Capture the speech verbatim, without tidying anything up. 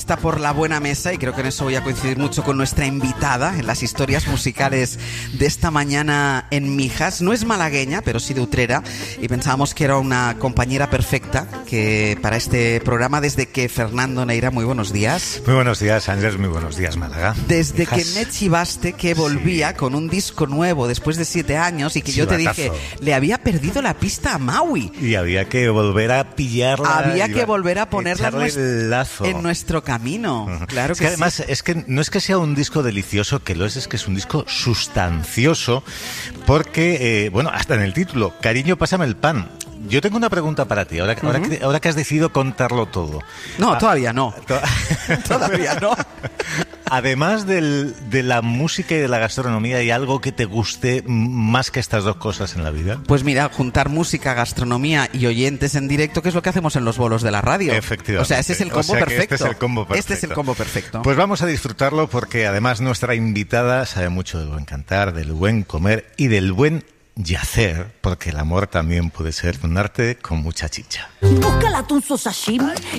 apuesta por la buena mesa, y creo que en eso voy a coincidir mucho con nuestra invitada en las historias musicales de esta mañana en Mijas. No es malagueña, pero sí de Utrera, y pensábamos que era una compañera perfecta que para este programa, desde que Fernando Neira, muy buenos días. Muy buenos días, Ángeles, muy buenos días, Málaga. Desde Mijas. Que me chivaste que volvía sí. con un disco nuevo después de siete años y que Chivatazo. Yo te dije, le había perdido la pista a Maui. Y había que volver a pillarla. Había que volver a ponerla en nuestro, lazo. en nuestro camino. Uh-huh. Claro es que, que además sí. es que no es que sea un disco delicioso, que lo es, es que es un disco sustancioso, porque, eh, bueno, hasta en el título, Cariño, pásame el pan. Yo tengo una pregunta para ti, ahora, uh-huh. ahora, que, ahora que has decidido contarlo todo. No, ah, todavía no. To- todavía no. Además del, de la música y de la gastronomía, ¿hay algo que te guste más que estas dos cosas en la vida? Pues mira, juntar música, gastronomía y oyentes en directo, que es lo que hacemos en los bolos de la radio. Efectivamente. O sea, ese es el combo o sea perfecto. Este es el combo perfecto. Este es el combo perfecto. Pues vamos a disfrutarlo, porque además nuestra invitada sabe mucho del buen cantar, del buen comer y del buen yacer, porque el amor también puede ser un arte con mucha chicha. Busca el atún sashimi